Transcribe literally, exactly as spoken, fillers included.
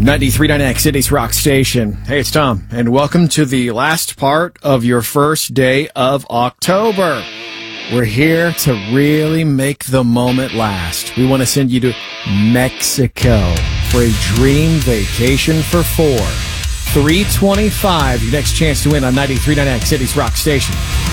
ninety-three point nine X, City's Rock Station. Hey, it's Tom, and welcome to the last part of your first day of October. We're here to really make the moment last. We want to send you to Mexico for a dream vacation for four. three twenty-five, your next chance to win on ninety-three point nine X, City's Rock Station.